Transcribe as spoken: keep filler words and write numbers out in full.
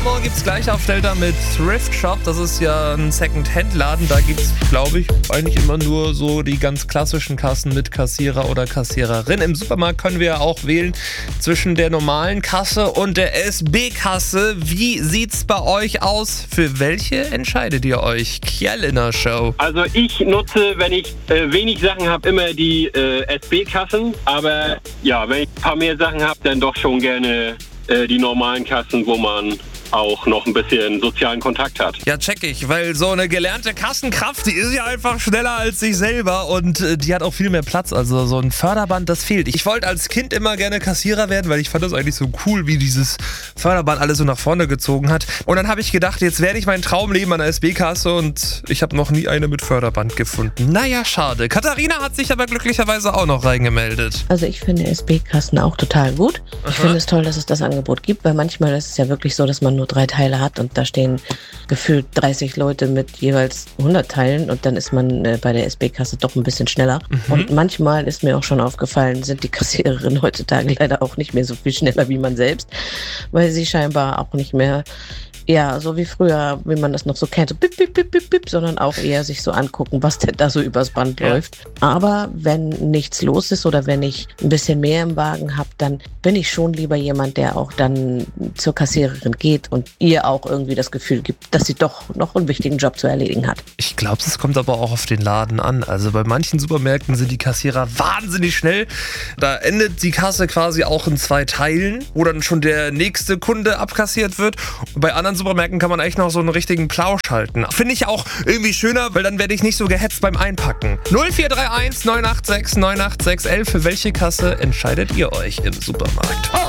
Übermorgen gibt es gleich auf Delta mit Thrift Shop. Das ist ja ein Second-Hand-Laden. Da gibt es, glaube ich, eigentlich immer nur so die ganz klassischen Kassen mit Kassierer oder Kassiererin. Im Supermarkt können wir ja auch wählen zwischen der normalen Kasse und der S B-Kasse. Wie sieht's bei euch aus? Für welche entscheidet ihr euch? Kjell in der Show. Also ich nutze, wenn ich äh, wenig Sachen habe, immer die äh, S B-Kassen. Aber ja, wenn ich ein paar mehr Sachen habe, dann doch schon gerne äh, die normalen Kassen, wo man auch noch ein bisschen sozialen Kontakt hat. Ja, check ich, weil so eine gelernte Kassenkraft, die ist ja einfach schneller als ich selber und äh, die hat auch viel mehr Platz. Also so ein Förderband, das fehlt. Ich wollte als Kind immer gerne Kassierer werden, weil ich fand das eigentlich so cool, wie dieses Förderband alles so nach vorne gezogen hat. Und dann habe ich gedacht, jetzt werde ich mein Traum leben an der S B-Kasse und ich habe noch nie eine mit Förderband gefunden. Naja, schade. Katharina hat sich aber glücklicherweise auch noch reingemeldet. Also ich finde S B-Kassen auch total gut. Ich Aha. finde es toll, dass es das Angebot gibt, weil manchmal ist es ja wirklich so, dass man nur drei Teile hat und da stehen gefühlt dreißig Leute mit jeweils hundert Teilen und dann ist man äh, bei der S B-Kasse doch ein bisschen schneller. Mhm. Und manchmal ist mir auch schon aufgefallen, sind die Kassiererinnen heutzutage leider auch nicht mehr so viel schneller wie man selbst, weil sie scheinbar auch nicht mehr ja, so wie früher, wie man das noch so kennt, so bip, bip, bip, bip, bip, sondern auch eher sich so angucken, was denn da so übers Band ja. läuft. Aber wenn nichts los ist oder wenn ich ein bisschen mehr im Wagen habe, dann bin ich schon lieber jemand, der auch dann zur Kassiererin geht und ihr auch irgendwie das Gefühl gibt, dass sie doch noch einen wichtigen Job zu erledigen hat. Ich glaube, es kommt aber auch auf den Laden an. Also bei manchen Supermärkten sind die Kassierer wahnsinnig schnell. Da endet die Kasse quasi auch in zwei Teilen, wo dann schon der nächste Kunde abkassiert wird. Und bei anderen Supermärkten kann man echt noch so einen richtigen Plausch halten. Finde ich auch irgendwie schöner, weil dann werde ich nicht so gehetzt beim Einpacken. null vier drei eins neun acht sechs neun acht sechs eins. Für welche Kasse entscheidet ihr euch im Supermarkt?